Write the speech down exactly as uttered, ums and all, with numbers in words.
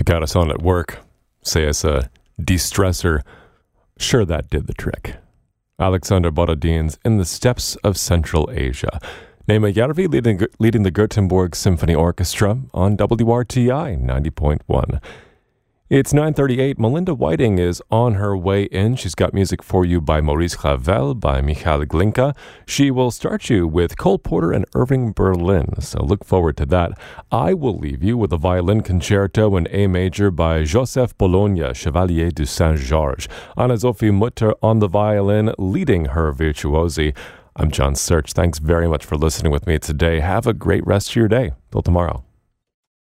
got us on at work. Say it's a de-stressor. Sure, that did the trick. Alexander Borodin's In the Steppes of Central Asia. Nema Järvi leading, leading the Gothenburg Symphony Orchestra on W R T I ninety point one. It's nine thirty-eight. Melinda Whiting is on her way in. She's got music for you by Maurice Ravel, by Michael Glinka. She will start you with Cole Porter and Irving Berlin, so look forward to that. I will leave you with a violin concerto in A major by Joseph Bologna, Chevalier du Saint-Georges. Anna-Sophie Mutter on the violin, leading her virtuosi. I'm John Search. Thanks very much for listening with me today. Have a great rest of your day. Till tomorrow.